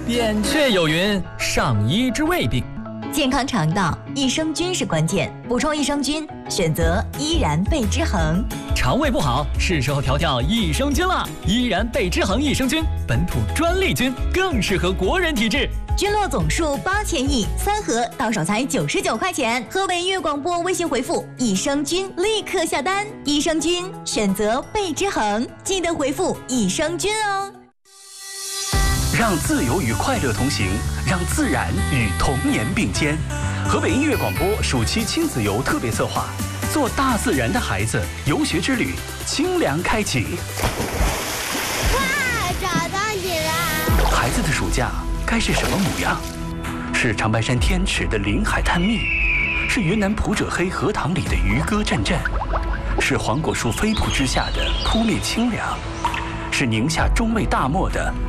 扁鹊有云：上医治未病。 健康肠道，益生菌是关键。补充益生菌，选择依然贝之恒。 肠胃不好，是时候调调益生菌了。依然贝之恒益生菌，本土专利菌，更适合国人体质。 菌落总数8000亿，3盒到手才99块钱。河北音乐广播微信回复益生菌，立刻下单。益生菌选择贝之恒，记得回复益生菌哦。 让自由与快乐同行，让自然与童年并肩。河北音乐广播暑期亲子游特别策划，做大自然的孩子游学之旅，清凉开启。 哇，找到你了！ 孩子的暑假该是什么模样？是长白山天池的林海探秘，是云南普者黑荷塘里的渔歌阵阵，是黄果树飞瀑之下的扑面清凉，是宁夏中卫大漠的